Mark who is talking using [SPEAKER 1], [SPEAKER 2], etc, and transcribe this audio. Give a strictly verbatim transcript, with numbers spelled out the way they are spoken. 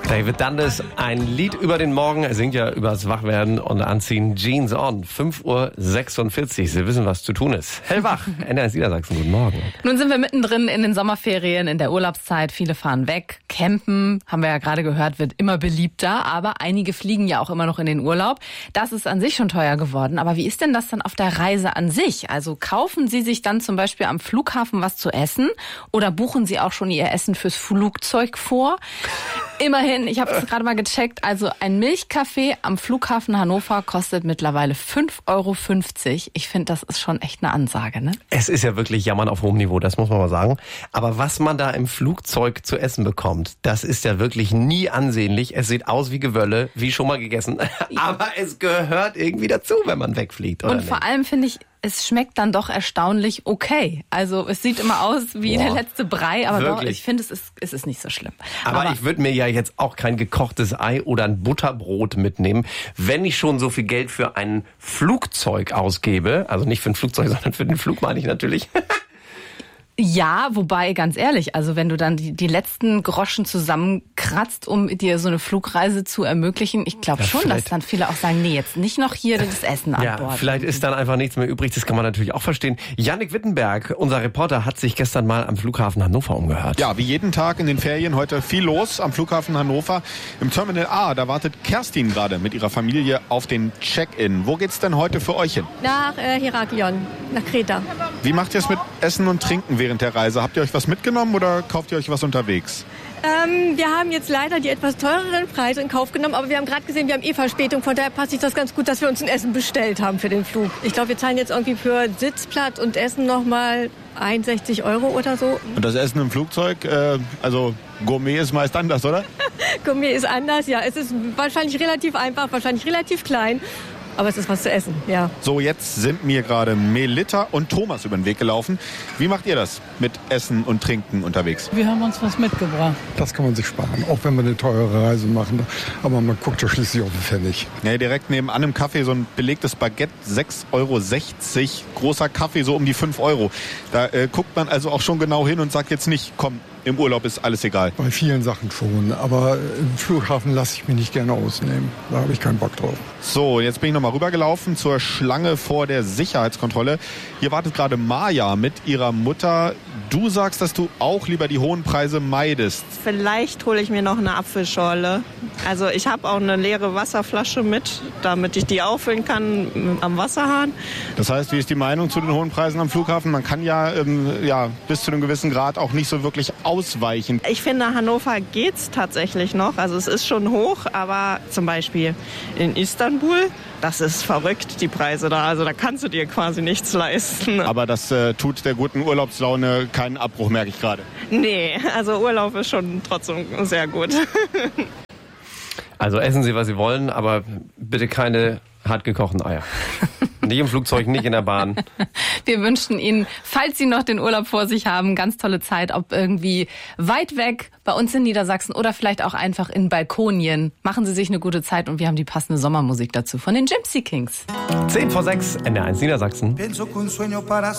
[SPEAKER 1] David Dundas, ein Lied über den Morgen. Er singt ja übers Wachwerden und Anziehen. Jeans on. fünf Uhr sechsundvierzig. Sie wissen, was zu tun ist. Hellwach. N R S Niedersachsen. Guten Morgen.
[SPEAKER 2] Nun sind wir mittendrin in den Sommerferien, in der Urlaubszeit. Viele fahren weg. Campen, haben wir ja gerade gehört, wird immer beliebter. Aber einige fliegen ja auch immer noch in den Urlaub. Das ist an sich schon teuer geworden. Aber wie ist denn das dann auf der Reise an sich? Also kaufen Sie sich dann zum Beispiel am Flughafen was zu essen? Oder buchen Sie auch schon Ihr Essen fürs Flugzeug vor? Immerhin, ich habe es gerade mal gecheckt, also ein Milchkaffee am Flughafen Hannover kostet mittlerweile fünf Euro fünfzig. Ich finde, das ist schon echt eine Ansage, ne?
[SPEAKER 1] Es ist ja wirklich Jammern auf hohem Niveau, das muss man mal sagen. Aber was man da im Flugzeug zu essen bekommt, das ist ja wirklich nie ansehnlich. Es sieht aus wie Gewölle, wie schon mal gegessen. Aber es gehört irgendwie dazu, wenn man wegfliegt, oder
[SPEAKER 2] Und
[SPEAKER 1] nicht?
[SPEAKER 2] vor allem finde ich, es schmeckt dann doch erstaunlich okay. Also es sieht immer aus wie
[SPEAKER 1] Boah,
[SPEAKER 2] der letzte Brei, aber
[SPEAKER 1] wirklich?
[SPEAKER 2] doch, ich finde, es ist, es ist nicht so schlimm.
[SPEAKER 1] Aber,
[SPEAKER 2] aber
[SPEAKER 1] ich würde mir ja jetzt auch kein gekochtes Ei oder ein Butterbrot mitnehmen, wenn ich schon so viel Geld für ein Flugzeug ausgebe. Also nicht für ein Flugzeug, sondern für den Flug meine ich natürlich.
[SPEAKER 2] Ja, wobei, ganz ehrlich, also wenn du dann die, die letzten Groschen zusammenkratzt, um dir so eine Flugreise zu ermöglichen, ich glaube
[SPEAKER 1] Ja,
[SPEAKER 2] schon, dass
[SPEAKER 1] vielleicht-
[SPEAKER 2] dann viele auch sagen, nee, jetzt nicht noch hier das Essen an
[SPEAKER 1] Ja,
[SPEAKER 2] Bord.
[SPEAKER 1] vielleicht ist dann einfach nichts mehr übrig. Das kann man natürlich auch verstehen. Jannik Wittenberg, unser Reporter, hat sich gestern mal am Flughafen Hannover umgehört.
[SPEAKER 3] Ja, wie jeden Tag in den Ferien heute viel los am Flughafen Hannover. Im Terminal A, da wartet Kerstin gerade mit ihrer Familie auf den Check-in. Wo geht's denn heute für euch hin?
[SPEAKER 4] Nach äh, Heraklion, nach Kreta.
[SPEAKER 3] Wie macht ihr es mit Essen und Trinken während der Reise? Habt ihr euch was mitgenommen oder kauft ihr euch was unterwegs?
[SPEAKER 4] Ähm, wir haben jetzt leider die etwas teureren Preise in Kauf genommen, aber wir haben gerade gesehen, wir haben eh Verspätung, von daher passt sich das ganz gut, dass wir uns ein Essen bestellt haben für den Flug. Ich glaube, wir zahlen jetzt irgendwie für Sitzplatz und Essen nochmal einundsechzig Euro oder so.
[SPEAKER 3] Und das Essen im Flugzeug, äh, also Gourmet ist meist anders, oder?
[SPEAKER 4] Gourmet ist anders, ja. Es ist wahrscheinlich relativ einfach, wahrscheinlich relativ klein, aber es ist was zu essen, ja.
[SPEAKER 3] So, jetzt sind mir gerade Melita und Thomas über den Weg gelaufen. Wie macht ihr das mit Essen und Trinken unterwegs?
[SPEAKER 5] Wir haben uns was mitgebracht.
[SPEAKER 6] Das kann man sich sparen, auch wenn wir eine teure Reise machen. Aber man guckt ja schließlich auf den Pfennig.
[SPEAKER 3] Ja, direkt nebenan im Café so ein belegtes Baguette, sechs Euro sechzig. Großer Kaffee, so um die fünf Euro. Da äh, guckt man also auch schon genau hin und sagt jetzt nicht, komm, im Urlaub ist alles egal.
[SPEAKER 6] Bei vielen Sachen schon, aber im Flughafen lasse ich mich nicht gerne ausnehmen. Da habe ich keinen Bock drauf.
[SPEAKER 3] So, jetzt bin ich nochmal rübergelaufen zur Schlange vor der Sicherheitskontrolle. Hier wartet gerade Maja mit ihrer Mutter. Du sagst, dass du auch lieber die hohen Preise meidest.
[SPEAKER 7] Vielleicht hole ich mir noch eine Apfelschorle. Also ich habe auch eine leere Wasserflasche mit, damit ich die auffüllen kann am Wasserhahn.
[SPEAKER 3] Das heißt, wie ist die Meinung zu den hohen Preisen am Flughafen? Man kann ja, ähm, ja bis zu einem gewissen Grad auch nicht so wirklich ausweichen.
[SPEAKER 7] Ich finde, Hannover geht's tatsächlich noch. Also es ist schon hoch, aber zum Beispiel in Istanbul, das ist verrückt, die Preise da. Also da kannst du dir quasi nichts leisten.
[SPEAKER 3] Aber das äh, tut der guten Urlaubslaune keinen Abbruch, merke ich gerade.
[SPEAKER 7] Nee, also Urlaub ist schon trotzdem sehr gut.
[SPEAKER 1] Also essen Sie, was Sie wollen, aber bitte keine hart gekochten Eier. Nicht im Flugzeug, nicht in der Bahn.
[SPEAKER 2] Wir wünschen Ihnen, falls Sie noch den Urlaub vor sich haben, ganz tolle Zeit, ob irgendwie weit weg bei uns in Niedersachsen oder vielleicht auch einfach in Balkonien. Machen Sie sich eine gute Zeit und wir haben die passende Sommermusik dazu von den Gypsy Kings.
[SPEAKER 1] zehn vor sechs, N R eins Niedersachsen.